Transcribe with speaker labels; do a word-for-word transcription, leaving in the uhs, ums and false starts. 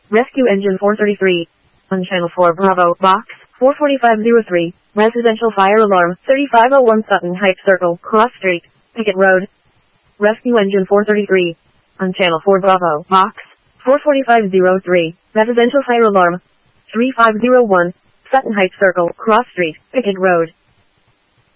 Speaker 1: Rescue Engine four thirty-three. On Channel four Bravo, Box four forty-five oh three. Residential fire alarm, thirty-five oh one Sutton Heights Circle, Cross Street, Pickett Road. Rescue Engine four thirty-three. On Channel four Bravo, Box four forty-five oh three. Residential fire alarm, three five oh one, Sutton Heights Circle, Cross Street, Pickett Road.